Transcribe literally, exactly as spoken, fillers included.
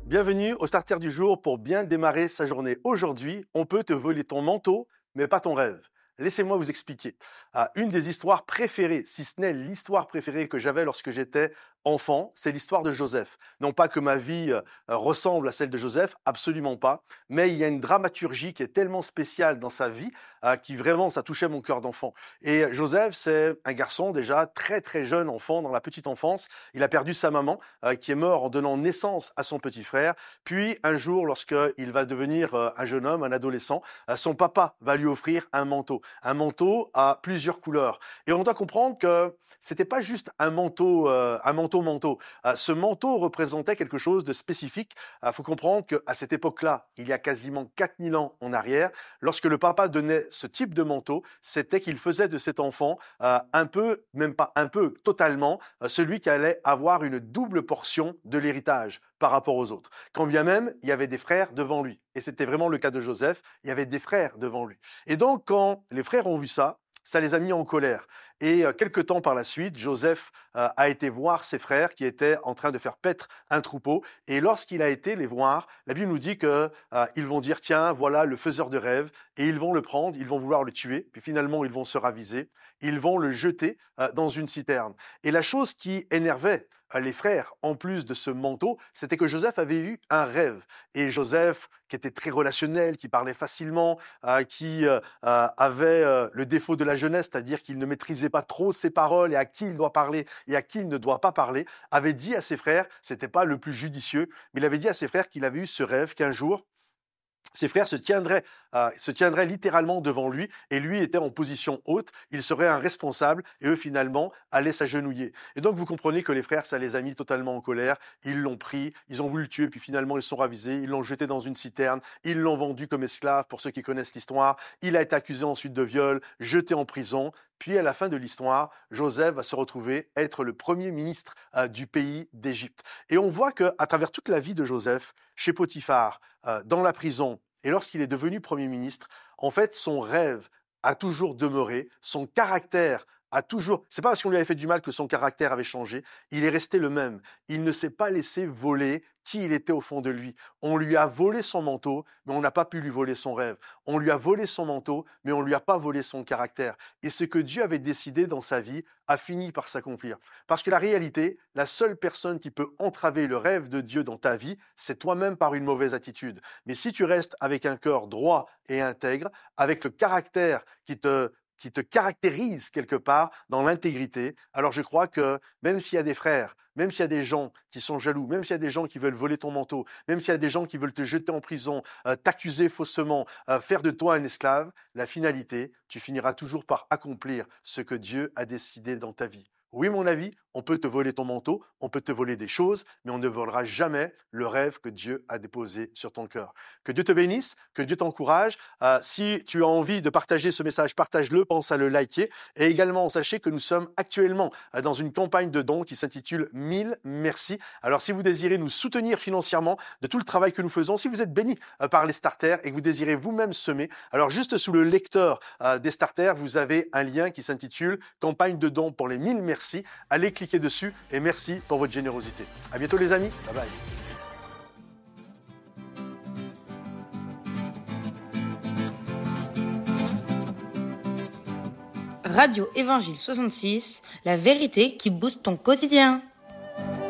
Bienvenue au Starter du jour pour bien démarrer sa journée. Aujourd'hui, on peut te voler ton manteau, mais pas ton rêve. Laissez-moi vous expliquer. Ah, une des histoires préférées, si ce n'est l'histoire préférée que j'avais lorsque j'étais enfant, c'est l'histoire de Joseph. Non pas que ma vie euh, ressemble à celle de Joseph, absolument pas, mais il y a une dramaturgie qui est tellement spéciale dans sa vie euh, qui vraiment, ça touchait mon cœur d'enfant. Et Joseph, c'est un garçon déjà très très jeune enfant dans la petite enfance. Il a perdu sa maman euh, qui est morte en donnant naissance à son petit frère. Puis un jour, lorsqu'il va devenir euh, un jeune homme, un adolescent, euh, son papa va lui offrir un manteau. Un manteau à plusieurs couleurs. Et on doit comprendre que c'était pas juste un manteau, euh, un manteau manteau. Euh, ce manteau représentait quelque chose de spécifique. Il euh, faut comprendre qu'à cette époque-là, il y a quasiment quatre mille ans en arrière, lorsque le papa donnait ce type de manteau, c'était qu'il faisait de cet enfant euh, un peu, même pas un peu, totalement, euh, celui qui allait avoir une double portion de l'héritage par rapport aux autres. Quand bien même, il y avait des frères devant lui. Et c'était vraiment le cas de Joseph, il y avait des frères devant lui. Et donc, quand les frères ont vu ça, ça les a mis en colère. Et euh, quelque temps par la suite, Joseph euh, a été voir ses frères qui étaient en train de faire paître un troupeau. Et lorsqu'il a été les voir, la Bible nous dit que euh, ils vont dire, tiens, voilà le faiseur de rêves. Et ils vont le prendre, ils vont vouloir le tuer. Puis finalement, ils vont se raviser. Ils vont le jeter euh, dans une citerne. Et la chose qui énervait les frères, en plus de ce manteau, c'était que Joseph avait eu un rêve. Et Joseph, qui était très relationnel, qui parlait facilement, euh, qui euh, avait euh, le défaut de la jeunesse, c'est-à-dire qu'il ne maîtrisait pas trop ses paroles et à qui il doit parler et à qui il ne doit pas parler, avait dit à ses frères, c'était pas le plus judicieux, mais il avait dit à ses frères qu'il avait eu ce rêve qu'un jour, ses frères se tiendraient, euh, se tiendraient littéralement devant lui et lui était en position haute, il serait un responsable et eux finalement allaient s'agenouiller. Et donc vous comprenez que les frères, ça les a mis totalement en colère, ils l'ont pris, ils ont voulu le tuer puis finalement ils sont ravisés, ils l'ont jeté dans une citerne, ils l'ont vendu comme esclave pour ceux qui connaissent l'histoire, il a été accusé ensuite de viol, jeté en prison. Puis à la fin de l'histoire, Joseph va se retrouver être le premier ministre euh, du pays d'Égypte. Et on voit qu'à travers toute la vie de Joseph, chez Potiphar, euh, dans la prison, et lorsqu'il est devenu premier ministre, en fait, son rêve a toujours demeuré, son caractère a toujours... C'est pas parce qu'on lui avait fait du mal que son caractère avait changé, il est resté le même. Il ne s'est pas laissé voler qui il était au fond de lui. On lui a volé son manteau, mais on n'a pas pu lui voler son rêve. On lui a volé son manteau, mais on lui a pas volé son caractère. Et ce que Dieu avait décidé dans sa vie a fini par s'accomplir. Parce que la réalité, la seule personne qui peut entraver le rêve de Dieu dans ta vie, c'est toi-même par une mauvaise attitude. Mais si tu restes avec un cœur droit et intègre, avec le caractère qui te qui te caractérise quelque part dans l'intégrité, alors je crois que même s'il y a des frères, même s'il y a des gens qui sont jaloux, même s'il y a des gens qui veulent voler ton manteau, même s'il y a des gens qui veulent te jeter en prison, euh, t'accuser faussement, euh, faire de toi un esclave, la finalité, tu finiras toujours par accomplir ce que Dieu a décidé dans ta vie. Oui, mon avis, on peut te voler ton manteau, on peut te voler des choses, mais on ne volera jamais le rêve que Dieu a déposé sur ton cœur. Que Dieu te bénisse, que Dieu t'encourage. Euh, si tu as envie de partager ce message, partage-le, pense à le liker. Et également, sachez que nous sommes actuellement euh, dans une campagne de dons qui s'intitule mille merci. Alors, si vous désirez nous soutenir financièrement de tout le travail que nous faisons, si vous êtes béni euh, par les starters et que vous désirez vous-même semer, alors juste sous le lecteur euh, des starters, vous avez un lien qui s'intitule campagne de dons pour les mille merci. Allez cliquer dessus et merci pour votre générosité. À bientôt les amis, bye bye. Radio Évangile soixante-six, la vérité qui booste ton quotidien.